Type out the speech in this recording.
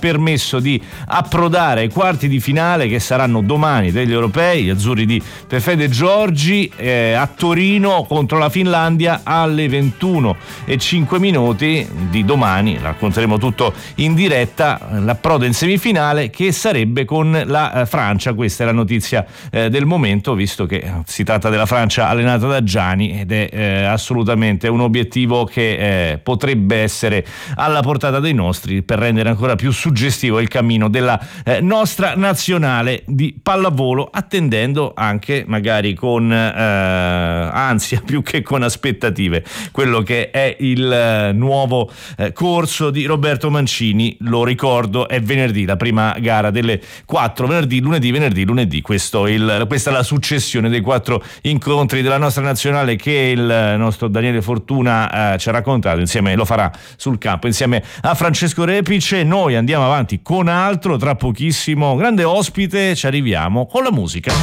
permesso di approdare ai quarti di finale che saranno domani degli europei, gli azzurri di Fefè De Giorgi a Torino contro la Finlandia alle 21:05 di domani. Racconteremo tutto in diretta, l'approdo in semifinale che sarebbe con la Francia. Questa è la notizia del momento, visto che si tratta della Francia allenata da Gianni ed è assolutamente un obiettivo che potrebbe essere alla portata dei nostri per rendere ancora più suggestivo il cammino della nostra nazionale di pallavolo, attendendo anche magari con ansia più che con aspettative quello che è il nuovo corso di Roberto Mancini. Lo ricordo, è venerdì la prima gara delle 4, venerdì, lunedì. Questa è la successione dei 4 incontri della nostra nazionale che il nostro Daniele Fortuna ci ha raccontato, insieme lo farà sul campo insieme a Francesco Repice. Noi andiamo avanti con altro, tra pochissimo grande ospite, ci arriviamo con la musica.